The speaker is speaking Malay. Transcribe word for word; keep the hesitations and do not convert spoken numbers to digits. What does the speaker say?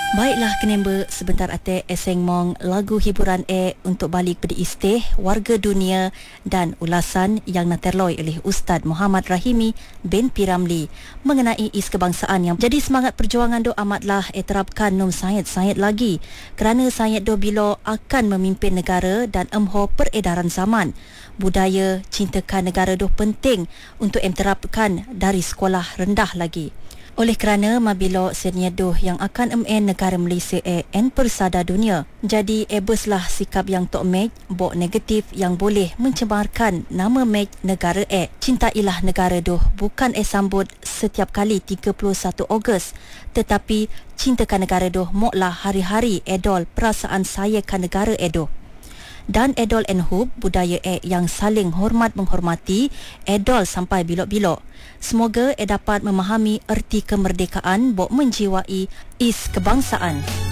Baiklah kenemba, sebentar ate eseng mong lagu hiburan e untuk balik pada istih warga dunia dan ulasan yang naterloi oleh Ustaz Muhammad Rahimi bin P. Ramlee mengenai is kebangsaan yang jadi semangat perjuangan do amatlah e terapkan num sayat-sayat lagi kerana sayat do bilo akan memimpin negara dan emho peredaran zaman. Budaya cintakan negara do penting untuk em terapkan dari sekolah rendah lagi. Oleh kerana mabilo senyaduh yang akan em negara Malaysia e en persada dunia. Jadi ebeslah sikap yang tok mek bok negatif yang boleh mencemarkan nama mek negara e. Cintailah negara doh bukan e sambut setiap kali tiga puluh satu Ogos, tetapi cintakan negara doh moklah hari-hari edol perasaan sayakan negara edoh. Dan edol enhub budaya e yang saling hormat menghormati edol sampai bilok-bilok. Semoga e dapat memahami erti kemerdekaan bok menjiwai is kebangsaan.